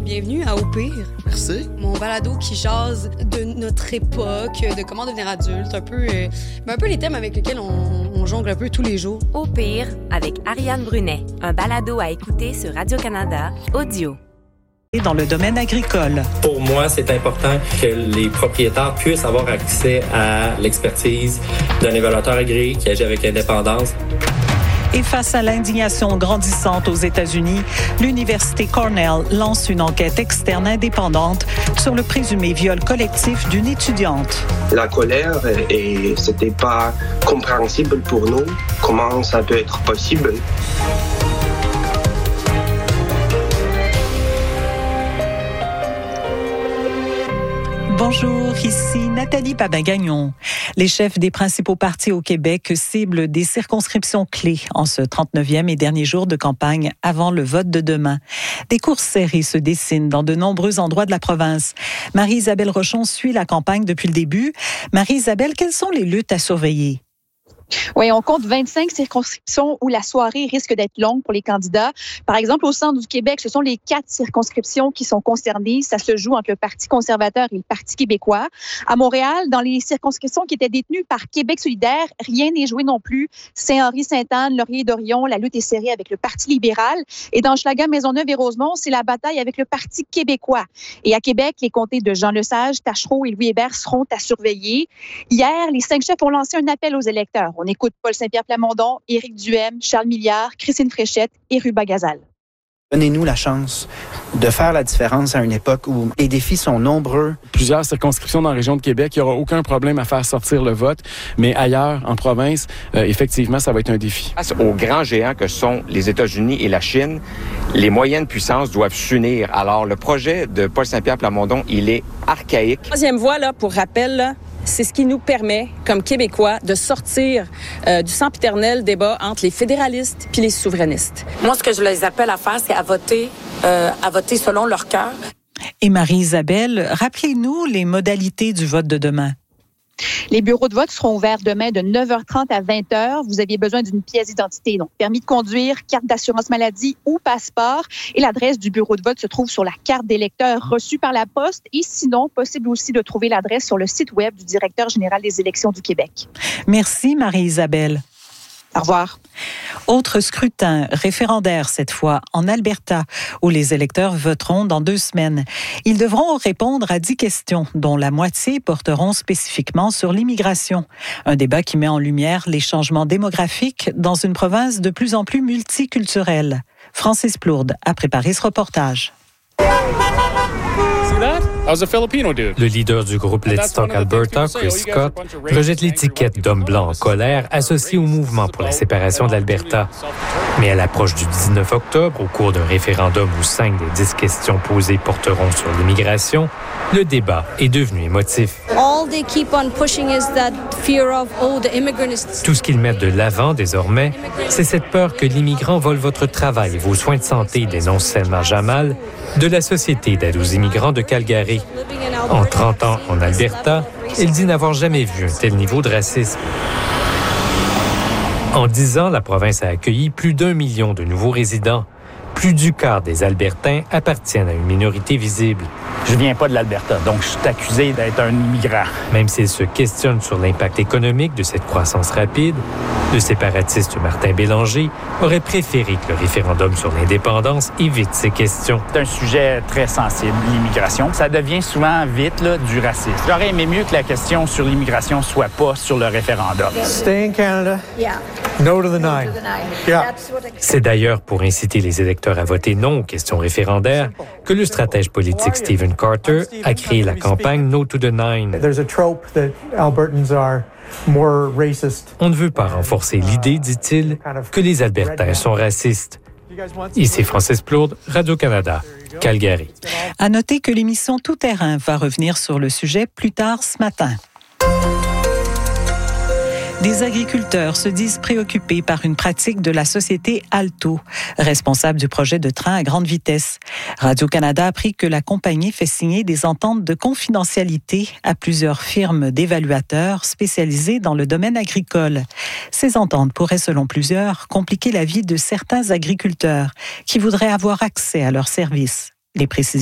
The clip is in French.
Bienvenue à Au pire. Merci. Mon balado qui jase de notre époque, de comment devenir adulte, un peu les thèmes avec lesquels on jongle un peu tous les jours. Au pire, avec Ariane Brunet, un balado à écouter sur Radio-Canada, audio. Dans le domaine agricole. Pour moi, c'est important que les propriétaires puissent avoir accès à l'expertise d'un évaluateur agréé qui agit avec indépendance. Et face à l'indignation grandissante aux États-Unis, l'Université Cornell lance une enquête externe indépendante sur le présumé viol collectif d'une étudiante. La colère, et c'était pas compréhensible pour nous. Comment ça peut être possible? Bonjour, ici Nathalie Papin-Gagnon. Les chefs des principaux partis au Québec ciblent des circonscriptions clés en ce 39e et dernier jour de campagne avant le vote de demain. Des courses serrées se dessinent dans de nombreux endroits de la province. Marie-Isabelle Rochon suit la campagne depuis le début. Marie-Isabelle, quelles sont les luttes à surveiller? Oui, on compte 25 circonscriptions où la soirée risque d'être longue pour les candidats. Par exemple, au centre du Québec, ce sont les 4 circonscriptions qui sont concernées. Ça se joue entre le Parti conservateur et le Parti québécois. À Montréal, dans les circonscriptions qui étaient détenues par Québec solidaire, rien n'est joué non plus. Saint-Henri-Sainte-Anne, Laurier-Dorion, la lutte est serrée avec le Parti libéral. Et dans Hochelaga, Maisonneuve et Rosemont, c'est la bataille avec le Parti québécois. Et à Québec, les comtés de Jean Lesage, Tachereau et Louis Hébert seront à surveiller. Hier, les 5 chefs ont lancé un appel aux électeurs. On écoute Paul Saint-Pierre Plamondon, Éric Duhem, Charles Milliard, Christine Fréchette et Ruba Gazal. Donnez-nous la chance de faire la différence à une époque où les défis sont nombreux. Plusieurs circonscriptions dans la région de Québec, il n'y aura aucun problème à faire sortir le vote. Mais ailleurs, en province, effectivement, ça va être un défi. Face aux grands géants que sont les États-Unis et la Chine, les moyennes puissances doivent s'unir. Alors, le projet de Paul Saint-Pierre Plamondon, il est archaïque. Troisième voie, là, pour rappel, là, c'est ce qui nous permet, comme Québécois, de sortir du sempiternel débat entre les fédéralistes puis les souverainistes. Moi, ce que je les appelle à faire, c'est à voter selon leur cœur. Et Marie-Isabelle, rappelez-nous les modalités du vote de demain. Les bureaux de vote seront ouverts demain de 9h30 à 20h. Vous aviez besoin d'une pièce d'identité, donc permis de conduire, carte d'assurance maladie ou passeport. Et l'adresse du bureau de vote se trouve sur la carte d'électeur reçue par la poste. Et sinon, possible aussi de trouver l'adresse sur le site web du directeur général des élections du Québec. Merci Marie-Isabelle. Au revoir. Autre scrutin référendaire cette fois en Alberta, où les électeurs voteront dans 2 semaines. Ils devront répondre à 10 questions, dont la moitié porteront spécifiquement sur l'immigration. Un débat qui met en lumière les changements démographiques dans une province de plus en plus multiculturelle. Francis Plourde a préparé ce reportage. Le leader du groupe Let's Talk Alberta, Chris Scott, rejette l'étiquette d'homme blanc en colère associé au mouvement pour la séparation de l'Alberta. Mais à l'approche du 19 octobre, au cours d'un référendum où 5 des 10 questions posées porteront sur l'immigration, le débat est devenu émotif. Tout ce qu'ils mettent de l'avant désormais, c'est cette peur que l'immigrant vole votre travail et vos soins de santé, dénonce Selma Jamal, de la Société d'aide aux immigrants de Calgary. En 30 ans en Alberta, elle dit n'avoir jamais vu un tel niveau de racisme. En 10 ans, la province a accueilli plus d'1 million de nouveaux résidents. Plus du quart des Albertains appartiennent à une minorité visible. Je viens pas de l'Alberta, donc je suis accusé d'être un immigrant. Même s'il se questionne sur l'impact économique de cette croissance rapide, le séparatiste Martin Bélanger aurait préféré que le référendum sur l'indépendance évite ces questions. C'est un sujet très sensible, l'immigration. Ça devient souvent vite du racisme. J'aurais aimé mieux que la question sur l'immigration soit pas sur le référendum. Stay in Canada. Yeah. No to the nine. Yeah. C'est d'ailleurs pour inciter les électeurs à voter non aux questions référendaires que le stratège politique Stephen Carter a créé la campagne No to the Nine. On ne veut pas renforcer l'idée, dit-il, que les Albertains sont racistes. Ici Francis Plourde, Radio-Canada, Calgary. À noter que l'émission Tout Terrain va revenir sur le sujet plus tard ce matin. Des agriculteurs se disent préoccupés par une pratique de la société Alto, responsable du projet de train à grande vitesse. Radio-Canada a appris que la compagnie fait signer des ententes de confidentialité à plusieurs firmes d'évaluateurs spécialisées dans le domaine agricole. Ces ententes pourraient, selon plusieurs, compliquer la vie de certains agriculteurs qui voudraient avoir accès à leurs services. Les précisions